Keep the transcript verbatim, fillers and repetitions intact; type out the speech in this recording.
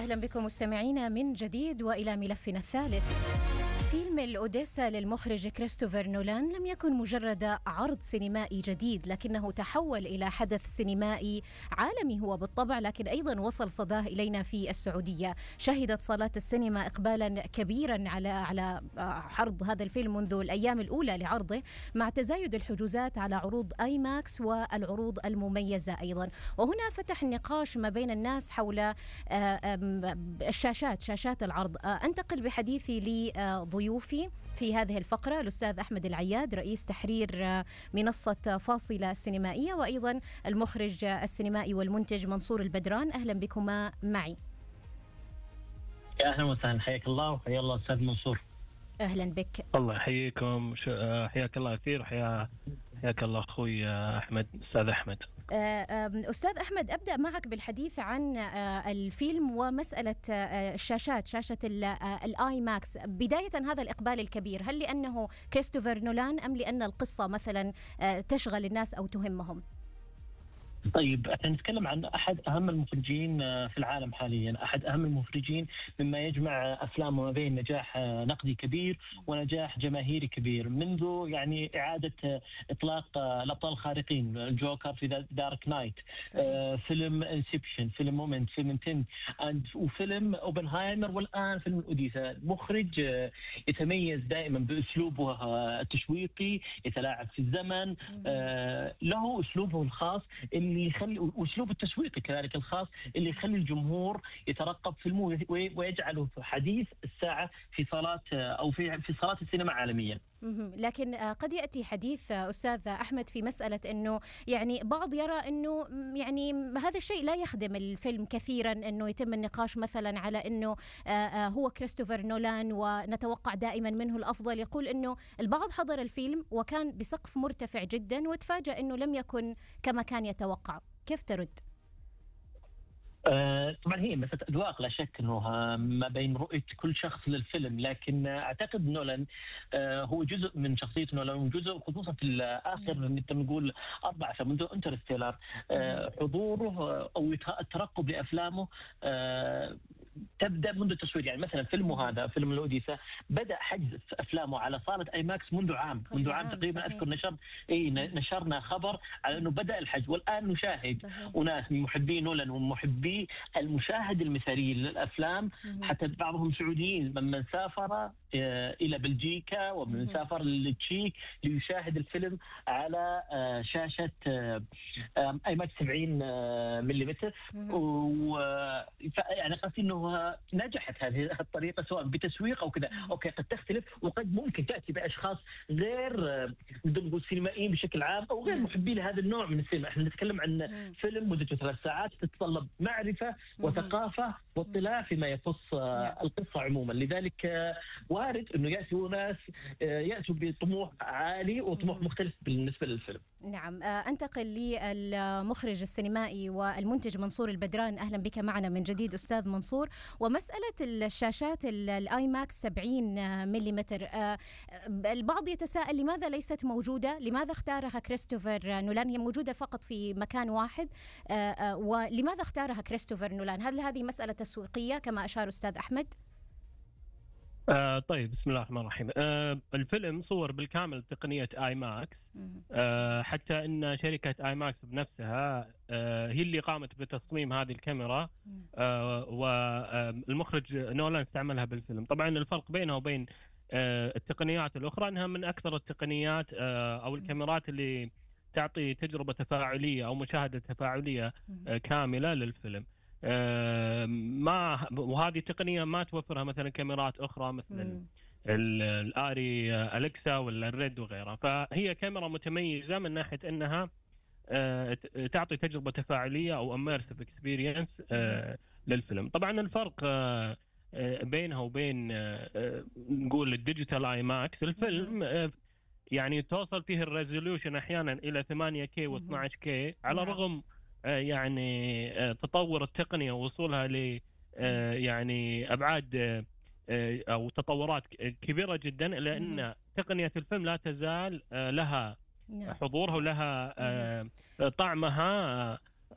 أهلا بكم مستمعينا من جديد وإلى ملفنا الثالث. فيلم الأوديسا للمخرج كريستوفر نولان لم يكن مجرد عرض سينمائي جديد، لكنه تحول إلى حدث سينمائي عالمي هو بالطبع، لكن أيضا وصل صداه إلينا في السعودية. شهدت صالات السينما إقبالا كبيرا على على عرض هذا الفيلم منذ الأيام الأولى لعرضه، مع تزايد الحجوزات على عروض آي ماكس والعروض المميزة أيضا. وهنا فتح النقاش ما بين الناس حول الشاشات شاشات العرض. أنتقل بحديثي لضيوفي في هذه الفقرة الأستاذ أحمد العياد، رئيس تحرير منصة فاصلة السينمائية، وأيضا المخرج السينمائي والمنتج منصور البدران. أهلا بكما معي. يا أهلا وسهلا، حياك الله وحيا الله أستاذ منصور. أهلا بك. الله يحييكم، حياك الله كثير، وحيا حياك الله أخوي أحمد، أستاذ أحمد. أستاذ أحمد، أبدأ معك بالحديث عن الفيلم ومسألة الشاشات، شاشة الآي ماكس. بداية هذا الإقبال الكبير، هل لأنه كريستوفر نولان أم لأن القصة مثلا تشغل الناس أو تهمهم؟ طيب، احنا نتكلم عن احد اهم المخرجين في العالم حاليا، احد اهم المخرجين مما يجمع افلامه ما بين نجاح نقدي كبير ونجاح جماهيري كبير، منذ يعني اعاده اطلاق الابطال الخارقين، الجوكر في دارك نايت، آه فيلم انسبشن، فيلم مومنت، فيلم تن، وفيلم اوبنهايمر، والان فيلم الاوديسا. مخرج يتميز دائما باسلوبه التشويقي، يتلاعب في الزمن، آه له اسلوبه الخاص اللي يخلي، واسلوب التسويق كذلك الخاص اللي يخلي الجمهور يترقب فيلمه ويجعله حديث الساعه في صالات او في في صالات السينما عالميا. لكن قد يأتي حديث أستاذ أحمد في مسألة أنه يعني بعض يرى أنه يعني هذا الشيء لا يخدم الفيلم كثيرا، أنه يتم النقاش مثلا على أنه هو كريستوفر نولان ونتوقع دائما منه الأفضل. يقول أنه البعض حضر الفيلم وكان بسقف مرتفع جدا وتفاجأ أنه لم يكن كما كان يتوقع. كيف ترد؟ آه طبعا هي مسألة أذواق، لا شك أنه ما بين رؤية كل شخص للفيلم، لكن أعتقد نولان آه هو جزء من شخصية نولان، وجزء خصوصا في الآخر مثل ما نقول أربع منذ انترستيلر، آه حضوره أو الترقب لأفلامه آه تبدأ منذ التصوير. يعني مثلا فيلمه هذا، فيلم الأوديسا، بدأ حجز أفلامه على صالة آي ماكس منذ عام منذ عام تقريبا. صحيح. أذكر نشر إيه نشرنا خبر على أنه بدأ الحجز، والآن نشاهد أناس من محبي نولان ومحبي المشاهد المثالي للأفلام، حتى بعضهم سعوديين ممن سافر إلى بلجيكا ومن سافر للتشيك ليشاهد الفيلم على شاشة آي ماكس سبعين ملم. يعني قصدي أنه نجحت هذه الطريقة سواء بتسويق أو كذا. أوكي، قد تختلف وقد ممكن تأتي بأشخاص غير نقول سينمائيين بشكل عام أو غير محبين لهذا النوع من السينما. احنا نتكلم عن فيلم مدته ثلاث ساعات تتطلب معرفة وثقافة واطلاع فيما يخص القصة عموما. لذلك وارد أنه يأتوا ناس يأتوا بطموح عالي وطموح مختلف بالنسبة للفيلم. نعم. أنتقل للمخرج السينمائي والمنتج منصور البدران. أهلا بك معنا من جديد أستاذ منصور. ومسألة الشاشات الآي ماكس سبعين ملم، البعض يتساءل لماذا ليست موجودة، لماذا اختارها كريستوفر نولان؟ هي موجودة فقط في مكان واحد، ولماذا اختارها كريستوفر نولان؟ هل هذه مسألة تسويقية كما أشار أستاذ أحمد؟ آه طيب، بسم الله الرحمن الرحيم. آه الفيلم صور بالكامل تقنية آي ماكس، آه حتى أن شركة آي ماكس بنفسها آه هي اللي قامت بتصميم هذه الكاميرا، آه والمخرج نولان استعملها بالفيلم. طبعا الفرق بينها وبين آه التقنيات الأخرى أنها من أكثر التقنيات آه أو الكاميرات اللي تعطي تجربة تفاعلية أو مشاهدة تفاعلية آه كاملة للفيلم. آه ما وهذه التقنية ما توفرها مثلا كاميرات أخرى مثل الآري أليكسا ولا الريد وغيرها. فهي كاميرا متميزة من ناحية أنها آه تعطي تجربة تفاعلية أو immersive experience آه للفيلم. طبعا الفرق آه بينها وبين آه نقول الديجيتال آي ماكس، الفيلم آه يعني توصل فيه الريزولوشن أحيانا إلى ثمانية كي و اثنا عشر كي، على الرغم يعني تطور التقنية ووصولها ل يعني أبعاد أو تطورات كبيرة جدا، إلا أن تقنية الفيلم لا تزال لها حضورها ولها طعمها